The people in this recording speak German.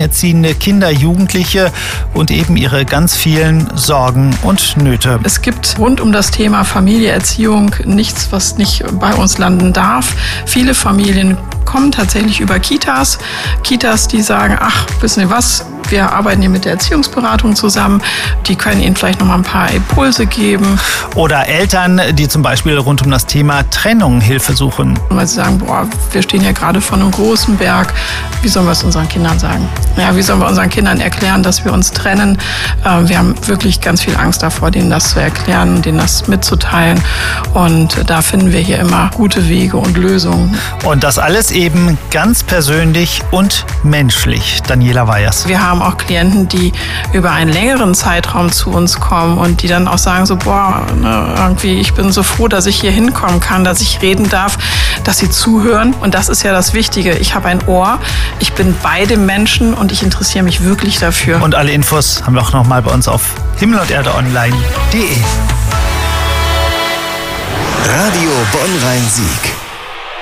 alleinerziehende Kinder, Jugendliche und eben ihre ganz vielen Sorgen und Nöte. Es gibt rund um das Thema Familie, Erziehung nichts, was nicht bei uns landen darf. Viele Familien kommen tatsächlich über Kitas. Kitas, die sagen, ach, wissen Sie was, wir arbeiten hier mit der Erziehungsberatung zusammen. Die können Ihnen vielleicht noch mal ein paar Impulse geben. Oder Eltern, die zum Beispiel rund um das Thema Trennung Hilfe suchen. Weil sie sagen, boah, wir stehen ja gerade vor einem großen Berg. Wie sollen wir es unseren Kindern sagen? Ja, wie sollen wir unseren Kindern erklären, dass wir uns trennen? Wir haben wirklich ganz viel Angst davor, denen das zu erklären, denen das mitzuteilen. Und da finden wir hier immer gute Wege und Lösungen. Und das alles eben ganz persönlich und menschlich. Daniela Weyers. Wir haben auch Klienten, die über einen längeren Zeitraum zu uns kommen und die dann auch sagen so, boah, irgendwie, ich bin so froh, dass ich hier hinkommen kann, dass ich reden darf, dass sie zuhören. Und das ist ja das Wichtige. Ich habe ein Ohr, ich bin bei dem Menschen und ich interessiere mich wirklich dafür. Und alle Infos haben wir auch nochmal bei uns auf himmelunderdeonline.de. Radio Bonn-Rhein-Sieg.